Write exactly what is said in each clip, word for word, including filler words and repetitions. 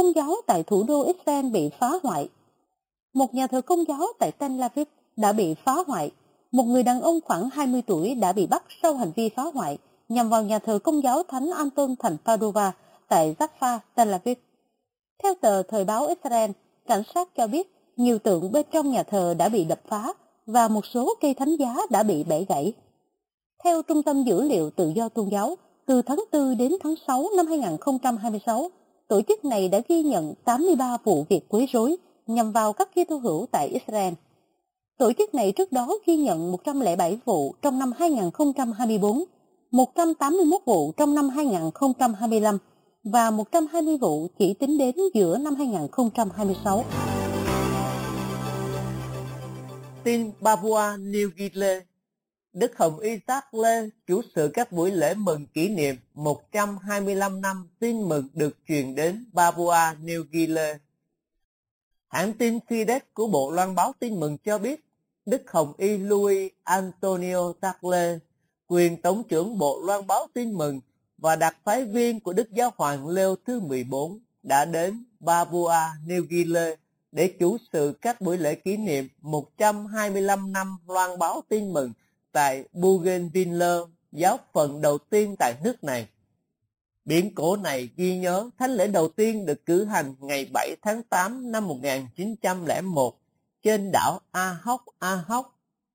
công giáo tại thủ đô Israel bị phá hoại. Một nhà thờ công giáo tại Tel Aviv đã bị phá hoại. Một người đàn ông khoảng hai mươi tuổi đã bị bắt sau hành vi phá hoại nhằm vào nhà thờ công giáo Thánh Anton thành Padova tại Jaffa, Tel Aviv. Theo tờ Thời báo Israel, cảnh sát cho biết nhiều tượng bên trong nhà thờ đã bị đập phá và một số cây thánh giá đã bị bẻ gãy. Theo Trung tâm Dữ liệu Tự do Tôn giáo, từ tháng tư đến tháng sáu năm hai nghìn không trăm hai mươi sáu, tổ chức này đã ghi nhận tám mươi ba vụ việc quấy rối nhằm vào các Kitô hữu tại Israel. Tổ chức này trước đó ghi nhận một trăm lẻ bảy vụ trong năm hai nghìn không trăm hai mươi tư, một trăm tám mươi mốt vụ trong năm hai nghìn không trăm hai mươi lăm và một trăm hai mươi vụ chỉ tính đến giữa năm hai nghìn không trăm hai mươi sáu. Tin Papua New Guinea. Đức Hồng Y Tác Lê chủ sự các buổi lễ mừng kỷ niệm một trăm hai mươi lăm năm tin mừng được truyền đến Papua New Guinea. Hãng tin Fides của Bộ Loan báo tin mừng cho biết, Đức Hồng Y Luis Antonio Tác Lê, quyền Tổng trưởng Bộ Loan báo tin mừng và đặc phái viên của Đức Giáo hoàng Leo thứ mười bốn đã đến Papua New Guinea để chủ sự các buổi lễ kỷ niệm một trăm hai mươi lăm năm loan báo tin mừng tại Bougainville, giáo phận đầu tiên tại nước này. Biển cổ này ghi nhớ thánh lễ đầu tiên được cử hành ngày bảy tháng tám năm một nghìn chín trăm lẻ một trên đảo Ahok Ahok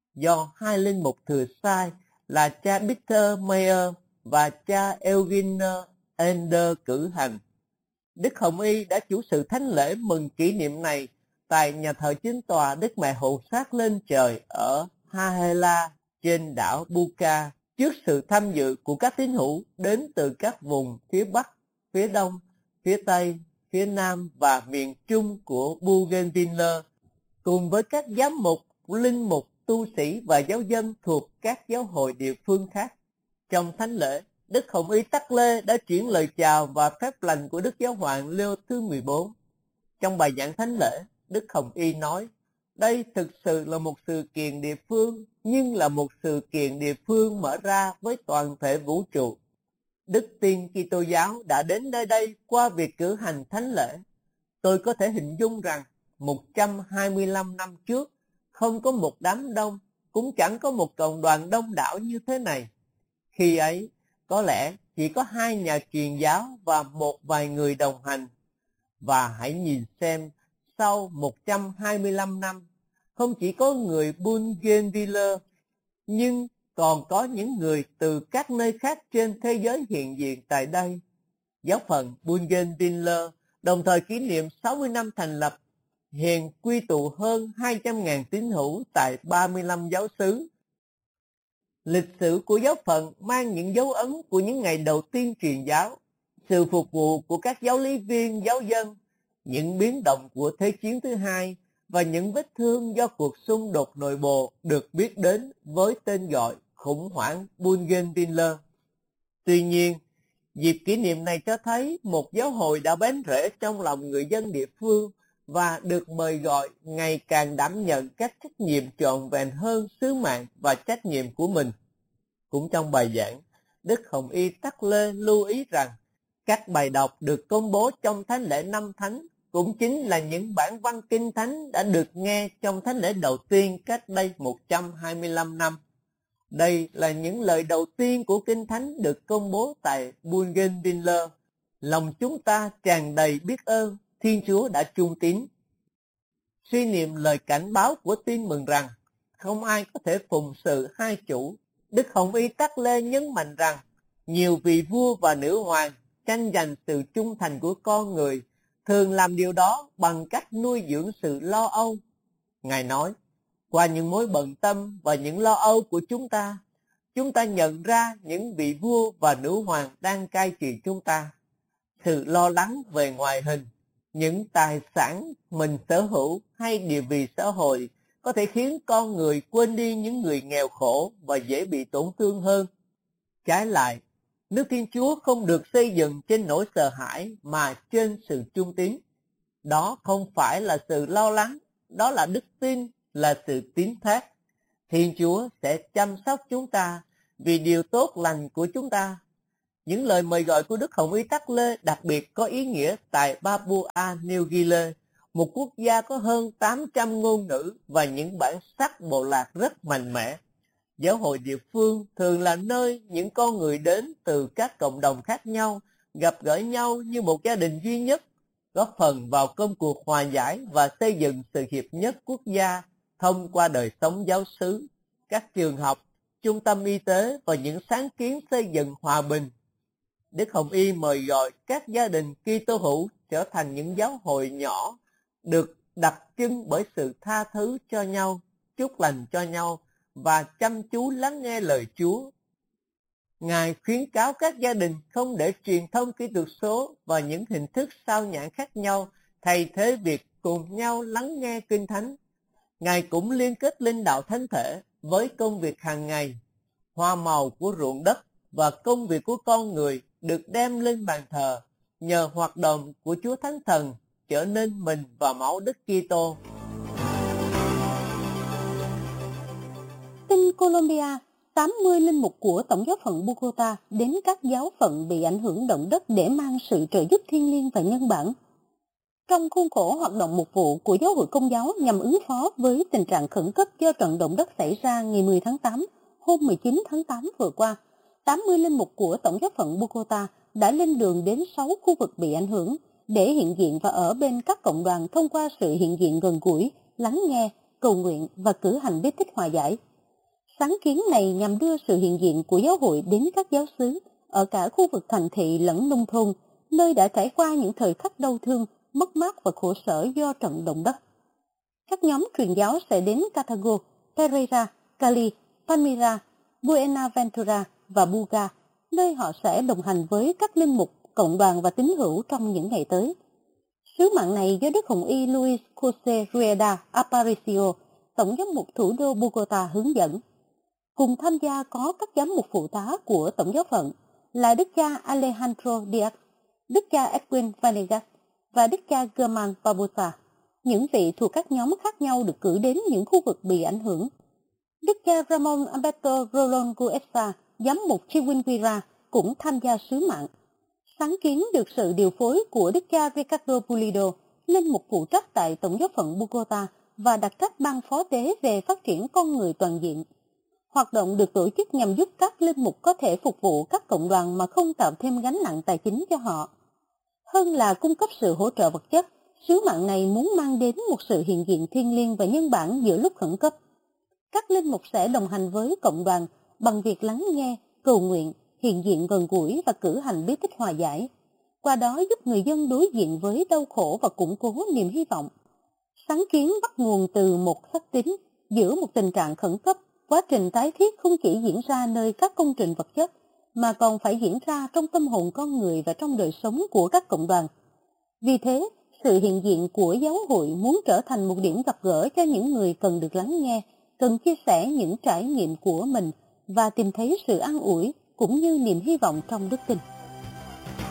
do hai linh mục thừa sai là cha Peter Mayer và cha Eugene Ender cử hành. Đức Hồng Y đã chủ sự thánh lễ mừng kỷ niệm này tại nhà thờ chính tòa Đức Mẹ Hộ Sát lên trời ở Hahela trên đảo Buka, trước sự tham dự của các tín hữu đến từ các vùng phía Bắc, phía Đông, phía Tây, phía Nam và miền Trung của Bougainville, cùng với các giám mục, linh mục, tu sĩ và giáo dân thuộc các giáo hội địa phương khác. Trong thánh lễ, Đức Hồng Y Tắc Lê đã chuyển lời chào và phép lành của Đức Giáo hoàng Leo thứ mười bốn. Trong bài giảng thánh lễ, Đức Hồng Y nói, đây thực sự là một sự kiện địa phương, nhưng là một sự kiện địa phương mở ra với toàn thể vũ trụ. Đức tin Kitô giáo đã đến nơi đây qua việc cử hành thánh lễ. Tôi có thể hình dung rằng một trăm hai mươi lăm năm trước, không có một đám đông, cũng chẳng có một cộng đoàn đông đảo như thế này. Khi ấy, có lẽ chỉ có hai nhà truyền giáo và một vài người đồng hành. Và hãy nhìn xem, sau một trăm hai mươi lăm năm, không chỉ có người Bougainville, nhưng còn có những người từ các nơi khác trên thế giới hiện diện tại đây. Giáo phận Bougainville đồng thời kỷ niệm sáu mươi năm thành lập, hiện quy tụ hơn hai trăm nghìn tín hữu tại ba mươi lăm giáo xứ. Lịch sử của giáo phận mang những dấu ấn của những ngày đầu tiên truyền giáo, sự phục vụ của các giáo lý viên, giáo dân, những biến động của Thế chiến thứ hai và những vết thương do cuộc xung đột nội bộ được biết đến với tên gọi khủng hoảng Bougainville. Tuy nhiên, dịp kỷ niệm này cho thấy một giáo hội đã bén rễ trong lòng người dân địa phương và được mời gọi ngày càng đảm nhận các trách nhiệm trọn vẹn hơn sứ mạng và trách nhiệm của mình. Cũng trong bài giảng, Đức Hồng Y Tắc Lê lưu ý rằng các bài đọc được công bố trong thánh lễ năm thánh cũng chính là những bản văn kinh thánh đã được nghe trong thánh lễ đầu tiên cách đây một trăm hai mươi lăm năm. Đây là những lời đầu tiên của kinh thánh được công bố tại Bougainville. Lòng chúng ta tràn đầy biết ơn Thiên Chúa đã trung tín. Suy niệm lời cảnh báo của tin mừng rằng không ai có thể phụng sự hai chủ, Đức Hồng Y Tắc Lê nhấn mạnh rằng nhiều vị vua và nữ hoàng tranh giành sự trung thành của con người, thường làm điều đó bằng cách nuôi dưỡng sự lo âu. Ngài nói, qua những mối bận tâm và những lo âu của chúng ta, chúng ta nhận ra những vị vua và nữ hoàng đang cai trị chúng ta. Sự lo lắng về ngoại hình, những tài sản mình sở hữu hay địa vị xã hội có thể khiến con người quên đi những người nghèo khổ và dễ bị tổn thương hơn. Trái lại, nước Thiên Chúa không được xây dựng trên nỗi sợ hãi mà trên sự trung tín. Đó không phải là sự lo lắng, đó là đức tin, là sự tín thác. Thiên Chúa sẽ chăm sóc chúng ta vì điều tốt lành của chúng ta. Những lời mời gọi của Đức Hồng Y Tắc Lê đặc biệt có ý nghĩa tại Papua New Guinea, một quốc gia có hơn tám trăm ngôn ngữ và những bản sắc bộ lạc rất mạnh mẽ. Giáo hội địa phương thường là nơi những con người đến từ các cộng đồng khác nhau, gặp gỡ nhau như một gia đình duy nhất, góp phần vào công cuộc hòa giải và xây dựng sự hiệp nhất quốc gia thông qua đời sống giáo xứ, các trường học, trung tâm y tế và những sáng kiến xây dựng hòa bình. Đức Hồng Y mời gọi các gia đình Kitô hữu trở thành những giáo hội nhỏ được đặc trưng bởi sự tha thứ cho nhau, chúc lành cho nhau và chăm chú lắng nghe lời Chúa. Ngài khuyến cáo các gia đình không để truyền thông kỹ thuật số và những hình thức sao nhãn khác nhau thay thế việc cùng nhau lắng nghe Kinh Thánh. Ngài cũng liên kết linh đạo thánh thể với công việc hàng ngày, hoa màu của ruộng đất và công việc của con người được đem lên bàn thờ nhờ hoạt động của Chúa Thánh Thần trở nên mình và máu Đức Kitô. Tin Colombia, tám mươi linh mục của Tổng giáo phận Bogota đến các giáo phận bị ảnh hưởng động đất để mang sự trợ giúp thiêng liêng và nhân bản. Trong khuôn khổ hoạt động mục vụ của Giáo hội Công giáo nhằm ứng phó với tình trạng khẩn cấp do trận động đất xảy ra ngày mười tháng tám, hôm mười chín tháng tám vừa qua, tám mươi linh mục của Tổng giáo phận Bogota đã lên đường đến sáu khu vực bị ảnh hưởng để hiện diện và ở bên các cộng đoàn thông qua sự hiện diện gần gũi, lắng nghe, cầu nguyện và cử hành bí tích hòa giải. Sáng kiến này nhằm đưa sự hiện diện của giáo hội đến các giáo xứ ở cả khu vực thành thị lẫn nông thôn, nơi đã trải qua những thời khắc đau thương, mất mát và khổ sở do trận động đất. Các nhóm truyền giáo sẽ đến Cartago, Pereira, Cali, Palmira, Buenaventura và Buga, nơi họ sẽ đồng hành với các linh mục, cộng đoàn và tín hữu trong những ngày tới. Sứ mạng này do Đức Hồng Y Luis Jose Rueda Aparicio, Tổng giám mục thủ đô Bogota hướng dẫn. Cùng tham gia có các giám mục phụ tá của Tổng giáo phận là Đức cha Alejandro Diaz, Đức cha Edwin Vanegas và Đức cha German Barbosa. Những vị thuộc các nhóm khác nhau được cử đến những khu vực bị ảnh hưởng. Đức cha Ramon Alberto Rolón Guesa, giám mục Chiquinquirá, cũng tham gia sứ mạng. Sáng kiến được sự điều phối của Đức cha Ricardo Pulido, linh mục phụ trách tại Tổng giáo phận Bogota và đặc trách ban phó tế về phát triển con người toàn diện. Hoạt động được tổ chức nhằm giúp các linh mục có thể phục vụ các cộng đoàn mà không tạo thêm gánh nặng tài chính cho họ. Hơn là cung cấp sự hỗ trợ vật chất, sứ mạng này muốn mang đến một sự hiện diện thiêng liêng và nhân bản giữa lúc khẩn cấp. Các linh mục sẽ đồng hành với cộng đoàn bằng việc lắng nghe, cầu nguyện, hiện diện gần gũi và cử hành bí tích hòa giải. Qua đó giúp người dân đối diện với đau khổ và củng cố niềm hy vọng. Sáng kiến bắt nguồn từ một xác tín giữa một tình trạng khẩn cấp. Quá trình tái thiết không chỉ diễn ra nơi các công trình vật chất, mà còn phải diễn ra trong tâm hồn con người và trong đời sống của các cộng đoàn. Vì thế, sự hiện diện của giáo hội muốn trở thành một điểm gặp gỡ cho những người cần được lắng nghe, cần chia sẻ những trải nghiệm của mình và tìm thấy sự an ủi cũng như niềm hy vọng trong đức tin.